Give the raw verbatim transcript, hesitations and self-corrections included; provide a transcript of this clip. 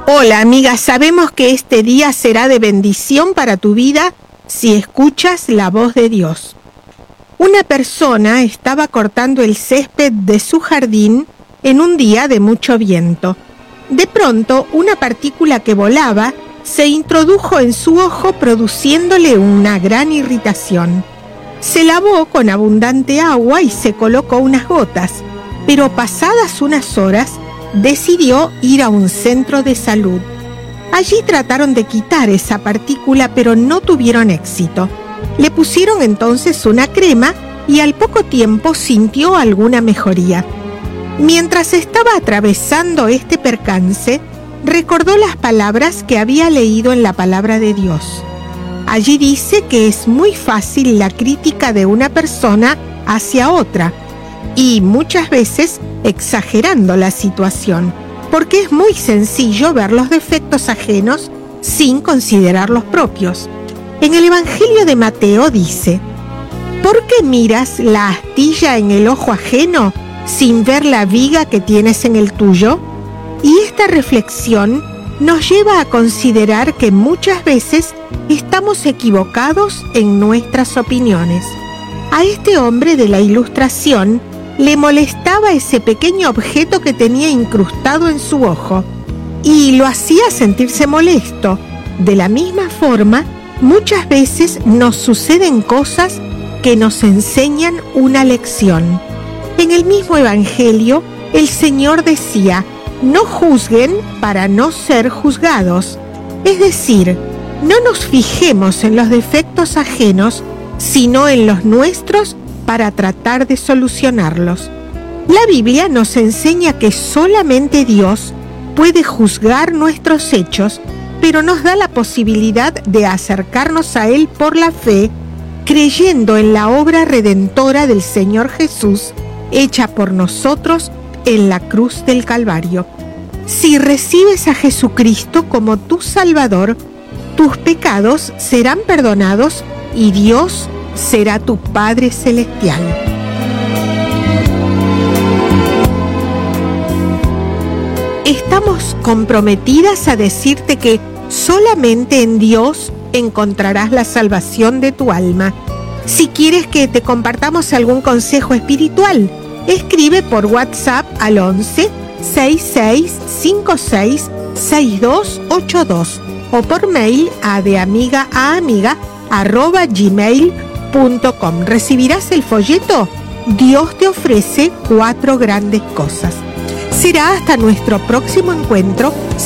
Hola amiga, sabemos que este día será de bendición para tu vida si escuchas la voz de Dios. Una persona estaba cortando el césped de su jardín en un día de mucho viento. De pronto, una partícula que volaba se introdujo en su ojo produciéndole una gran irritación. Se lavó con abundante agua y se colocó unas gotas, pero pasadas unas horas decidió ir a un centro de salud. Allí trataron de quitar esa partícula, pero no tuvieron éxito. Le pusieron entonces una crema y al poco tiempo sintió alguna mejoría. Mientras estaba atravesando este percance, recordó las palabras que había leído en la palabra de Dios. Allí dice que es muy fácil la crítica de una persona hacia otra, y muchas veces exagerando la situación, porque es muy sencillo ver los defectos ajenos sin considerar los propios. En el Evangelio de Mateo dice: ¿por qué miras la astilla en el ojo ajeno sin ver la viga que tienes en el tuyo? Y esta reflexión nos lleva a considerar que muchas veces estamos equivocados en nuestras opiniones. A este hombre de la ilustración le molestaba ese pequeño objeto que tenía incrustado en su ojo y lo hacía sentirse molesto. De la misma forma, muchas veces nos suceden cosas que nos enseñan una lección. En el mismo Evangelio, el Señor decía: no juzguen para no ser juzgados. Es decir, no nos fijemos en los defectos ajenos, sino en los nuestros para tratar de solucionarlos. La Biblia nos enseña que solamente Dios puede juzgar nuestros hechos, pero nos da la posibilidad de acercarnos a Él por la fe, creyendo en la obra redentora del Señor Jesús, hecha por nosotros en la cruz del Calvario. Si recibes a Jesucristo como tu Salvador, tus pecados serán perdonados y Dios será tu Padre Celestial. Estamos comprometidas a decirte que solamente en Dios encontrarás la salvación de tu alma. Si quieres que te compartamos algún consejo espiritual, escribe por WhatsApp al once, sesenta y seis, cincuenta y seis, sesenta y dos ochenta y dos o por mail a de amiga a amiga arroba gmail punto com. Recibirás el folleto Dios te ofrece cuatro grandes cosas. Será hasta nuestro próximo encuentro.